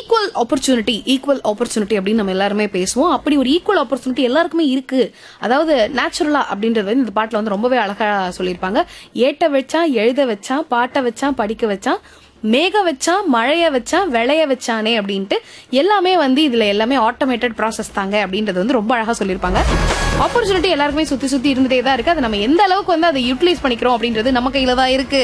Equal opportunity அப்படின்னு நம்ம எல்லாருமே பேசுவோம். அப்படி ஒரு ஈக்குவல் ஆப்பர்ச்சுனிட்டி எல்லாருக்குமே இருக்கு. அதாவது நேச்சுரலா அப்படின்றது வந்து இந்த பாட்டுல வந்து ரொம்பவே அழகா சொல்லியிருப்பாங்க. ஏட்ட வச்சான், எழுத வச்சான், பாட்ட வச்சான், படிக்க வச்சான், மேக வச்சான், மழைய வச்சான், விளைய வச்சானே அப்படின்ட்டு எல்லாமே வந்து இதுல எல்லாமே ஆட்டோமேட்டட் ப்ராசஸ் தாங்க அப்படின்றது வந்து ரொம்ப அழகா சொல்லியிருப்பாங்க. ஆப்பர்ச்சுனிட்டி எல்லாருக்குமே சுத்தி சுத்தி இருந்துட்டே தான் இருக்கு. அதை நம்ம எந்த அளவுக்கு வந்து அதை யூட்டிலைஸ் பண்ணிக்கிறோம் அப்படின்றது நம்ம கையில தான் இருக்கு.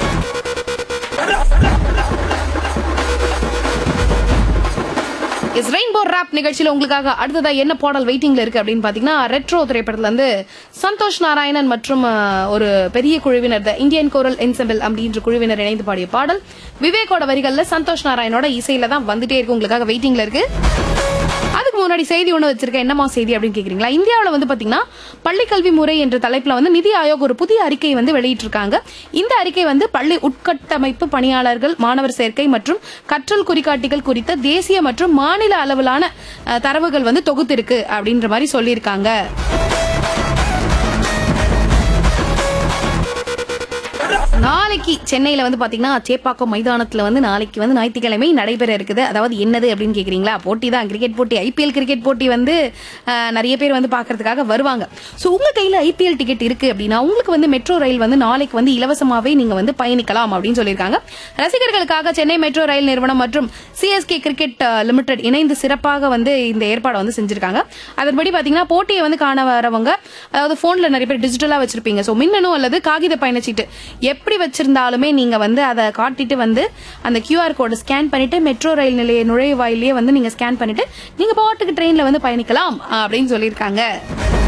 ரெயின்போ ராப் நிகழ்ச்சியில உங்களுக்காக அடுத்ததா என்ன பாடல் வெயிட்டிங்ல இருக்கு அப்படின்னு பாத்தீங்கன்னா, ரெட்ரோ திரைப்படத்துல இருந்து சந்தோஷ் நாராயணன் மற்றும் ஒரு பெரிய குழுவினர் த இந்தியன் கோரல் என்செம்பிள் அப்படின்ற குழுவினர் இணைந்து பாடிய பாடல் விவேக்கோட வரிகள்ல சந்தோஷ் நாராயணோட இசையில தான் வந்துட்டே இருக்கு. உங்களுக்காக வெயிட்டிங்ல இருக்கு. அதுக்கு முன்னாடி செய்தி ஒண்ணு வச்சிருக்கேன். என்னமா செய்தி அப்படின்னு கேக்குறீங்களா? இந்தியாவில வந்து பாத்தீங்கன்னா பள்ளிக்கல்வி முறை என்ற தலைப்புல வந்து நிதி ஆயோக் ஒரு புதிய அறிக்கையை வந்து வெளியிட்டு இருக்காங்க. இந்த அறிக்கை வந்து பள்ளி உட்கட்டமைப்பு பணியாளர்கள், மாணவர் சேர்க்கை மற்றும் கற்றல் குறிகாட்டிகள் குறித்த தேசிய மற்றும் மாநில அளவிலான தரவுகள் வந்து தொகுத்திருக்கு அப்படின்ற மாதிரி சொல்லியிருக்காங்க. நாளைக்கு சென்னையில வந்து பாத்தீங்கன்னா சேப்பாக்கம் மைதானத்துல வந்து நாளைக்கு வந்து ஞாயிற்றுக்கிழமை நடைபெற இருக்குது. அதாவது என்னது அப்படின்னு கேக்குறீங்களா? போட்டி தான், கிரிக்கெட் போட்டி. ஐபிஎல் கிரிக்கெட் போட்டி வந்து நிறைய பேர் வந்து பாக்குறதுக்காக வருவாங்க. சோ உங்க கையில ஐபிஎல் டிக்கெட் இருக்கு அப்படின்னா உங்களுக்கு வந்து மெட்ரோ ரயில் வந்து நாளைக்கு வந்து இலவசமாவே நீங்க வந்து பயணிக்கலாம் அப்படின்னு சொல்லியிருக்காங்க. ரசிகர்களுக்காக சென்னை மெட்ரோ ரயில் நிறுவனம் மற்றும் சிஎஸ்கே கிரிக்கெட் லிமிடெட் இணைந்து சிறப்பாக வந்து இந்த ஏற்பாடு வந்து செஞ்சிருக்காங்க. அதன்படி பாத்தீங்கன்னா போட்டியை வந்து காண வரவங்க, அதாவது போன்ல நிறைய பேர் டிஜிட்டலா வச்சிருப்பீங்க. சோ மின்னணு அல்லது காகித பயணச்சீட்டு எப்படி வச்சிருந்தாலுமே நீங்க வந்து அதை காட்டிட்டு வந்து அந்த கியூஆர் கோடு ஸ்கேன் பண்ணிட்டு மெட்ரோ ரயில் நிலைய நுழைவாயிலேயே வந்து நீங்க ஸ்கேன் பண்ணிட்டு நீங்க பாட்டுக்கு ட்ரெயின்ல வந்து பயணிக்கலாம் அப்படின்னு சொல்லியிருக்காங்க.